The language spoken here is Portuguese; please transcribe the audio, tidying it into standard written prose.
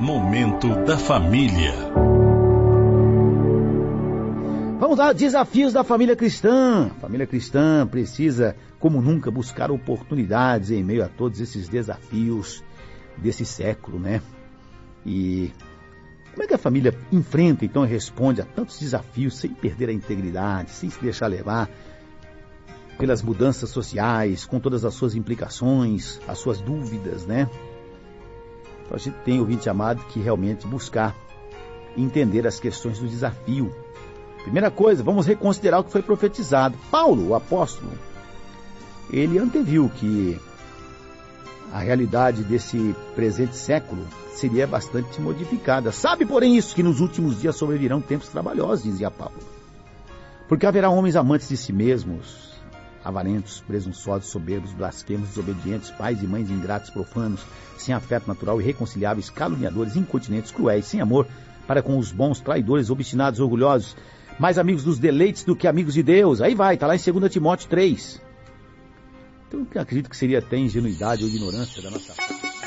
Momento da Família. Vamos lá, desafios da família cristã. A família cristã precisa, como nunca, buscar oportunidades em meio a todos esses desafios desse século, né? E como é que a família enfrenta, então, e responde a tantos desafios sem perder a integridade, sem se deixar levar pelas mudanças sociais, com todas as suas implicações, as suas dúvidas, né? Então a gente tem, ouvinte amado, que realmente buscar entender as questões do desafio. Primeira coisa, vamos reconsiderar o que foi profetizado. Paulo, o apóstolo, ele anteviu que a realidade desse presente século seria bastante modificada. Sabe, porém, isso, que nos últimos dias sobrevirão tempos trabalhosos, dizia Paulo. Porque haverá homens amantes de si mesmos, avarentos, presunçosos, soberbos, blasfemos, desobedientes, pais e mães ingratos, profanos, sem afeto natural, irreconciliáveis, caluniadores, incontinentes, cruéis, sem amor para com os bons, traidores, obstinados, orgulhosos, mais amigos dos deleites do que amigos de Deus. Aí vai, está lá em 2 Timóteo 3. Então eu acredito que seria até ingenuidade ou ignorância da nossa parte.